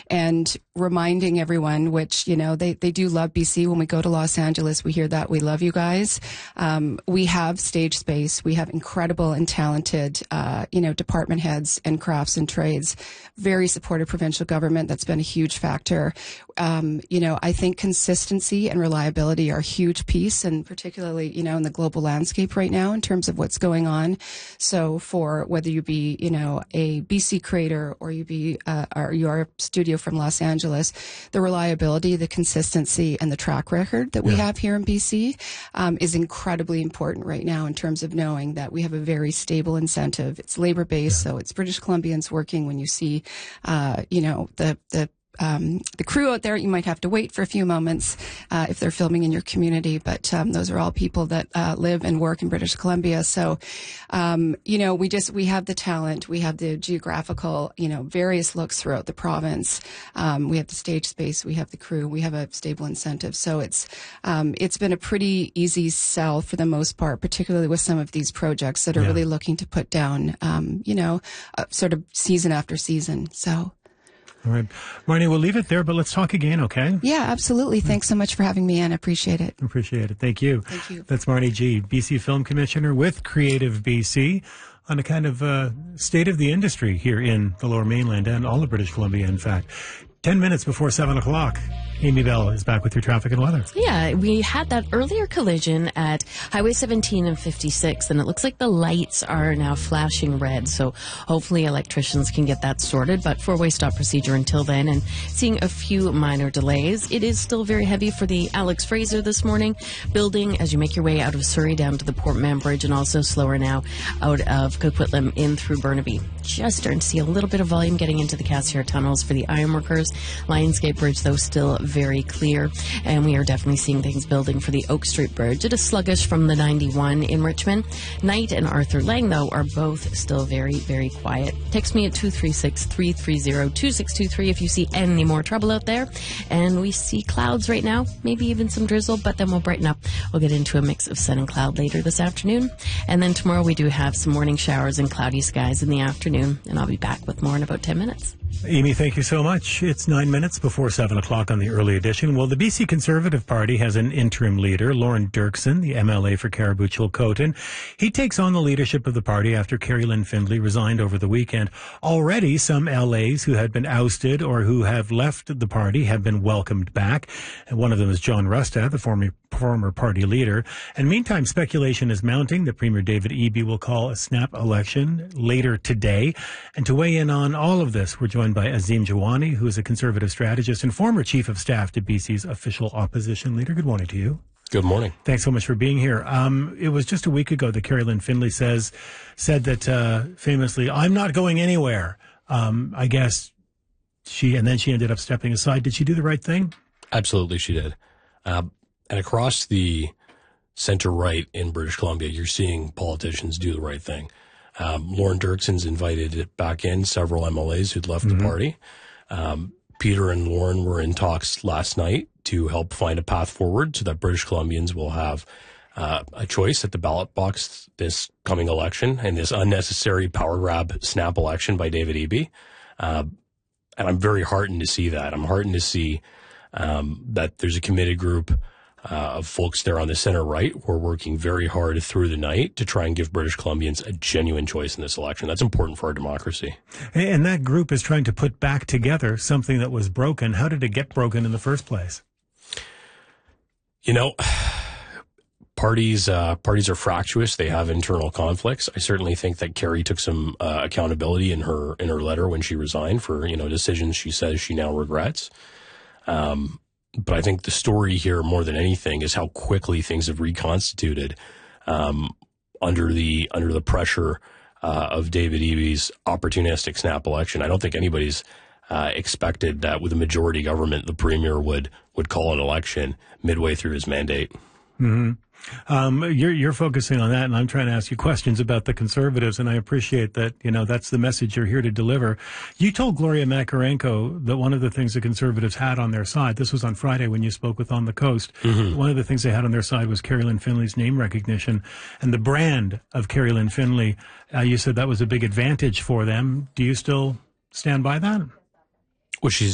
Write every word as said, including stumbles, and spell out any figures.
and reminding everyone, which, you know, they, they do love B C. When we go to Los Angeles, we hear that. We love you guys. Um, we have stage space. We have incredible and talented, uh, you know, department heads and crafts and trades. Very supportive provincial government. That's been a huge factor. Um, you know, I think consistency and reliability are a huge piece, and particularly, you know, in the global landscape right now in terms of what's going on. So for whether you be, you know, a B C creator or you be, uh, or you are a studio from Los Angeles, the reliability, the consistency, and the track record that we yeah. have here in B C um, is incredibly important right now in terms of knowing that we have a very stable incentive. It's labor-based, yeah. so it's British Columbians working. When you see, uh, you know, the, the Um, the crew out there, you might have to wait for a few moments uh, if they're filming in your community, but um, those are all people that uh, live and work in British Columbia. So, um, you know, we just, we have the talent, we have the geographical, you know, various looks throughout the province. Um, we have the stage space, we have the crew, we have a stable incentive. So it's, um, it's been a pretty easy sell for the most part, particularly with some of these projects that are yeah. really looking to put down, um, you know, uh, sort of season after season. So. All right. Marnie, we'll leave it there, but let's talk again, okay? Yeah, absolutely. Thanks so much for having me in. I appreciate it. Appreciate it. Thank you. Thank you. That's Marnie G., B C Film Commissioner with Creative B C, on a kind of uh, state of the industry here in the Lower Mainland and all of British Columbia, in fact. Ten minutes before seven o'clock, Amy Bell is back with your traffic and weather. Yeah, we had that earlier collision at Highway seventeen and fifty-six, and it looks like the lights are now flashing red, so hopefully electricians can get that sorted, but four-way stop procedure until then, and seeing a few minor delays. It is still very heavy for the Alex Fraser this morning, building as you make your way out of Surrey down to the Port Mann Bridge, and also slower now out of Coquitlam in through Burnaby. Just starting to see a little bit of volume getting into the Cassiar tunnels for the ironworkers. Lionsgate Bridge, though, still very clear, and we are definitely seeing things building for the Oak Street Bridge. It is sluggish from the ninety-one in Richmond. Knight and Arthur Lang, though, are both still very, very quiet. Text me at two three six, three three zero, two six two three if you see any more trouble out there. And we see clouds right now, maybe even some drizzle, but then we'll brighten up. We'll get into a mix of sun and cloud later this afternoon. And then tomorrow we do have some morning showers and cloudy skies in the afternoon, and I'll be back with more in about ten minutes. Amy, thank you so much. It's nine minutes before seven o'clock on the early edition. Well, the B C Conservative Party has an interim leader, Lauren Dirksen, the M L A for Caribou-Chilcotin. He takes on the leadership of the party after Kerry Lynn Findlay resigned over the weekend. Already, some L As who had been ousted or who have left the party have been welcomed back. And one of them is John Rustad, the former former party leader. And meantime, speculation is mounting that Premier David Eby will call a snap election later today. And to weigh in on all of this, we're joined by Azim Jawani, who is a conservative strategist and former chief of staff to B C's official opposition leader. Good morning to you. Good morning. Thanks so much for being here. Um, it was just a week ago that Kerry Lynn Findlay says, said that uh, famously, I'm not going anywhere. Um, I guess she, and then she ended up stepping aside. Did she do the right thing? Absolutely, she did. Uh, and across the center-right in British Columbia, you're seeing politicians do the right thing. Um, Lauren Dirksen's invited back in several M L As who'd left mm-hmm. the party. Um, Peter and Lauren were in talks last night to help find a path forward so that British Columbians will have uh, a choice at the ballot box this coming election and this unnecessary power grab snap election by David Eby. Uh, and I'm very heartened to see that. I'm heartened to see um, that there's a committed group Uh, of folks there on the center right who are working very hard through the night to try and give British Columbians a genuine choice in this election. That's important for our democracy. And that group is trying to put back together something that was broken. How did it get broken in the first place? You know, parties uh, parties are fractious. They have internal conflicts. I certainly think that Kerry took some uh, accountability in her in her letter when she resigned for, you know, decisions she says she now regrets. Um But I think the story here, more than anything, is how quickly things have reconstituted um, under the under the pressure uh, of David Eby's opportunistic snap election. I don't think anybody's uh, expected that with a majority government, the premier would would call an election midway through his mandate. Mm-hmm. Um, you're, you're focusing on that, and I'm trying to ask you questions about the Conservatives, and I appreciate that, you know, that's the message you're here to deliver. You told Gloria Makarenko that one of the things the Conservatives had on their side, this was on Friday when you spoke with On the Coast, mm-hmm. one of the things they had on their side was Kerry Lynn Findlay's name recognition and the brand of Kerry Lynn Findlay. Uh, you said that was a big advantage for them. Do you still stand by that? Well, she's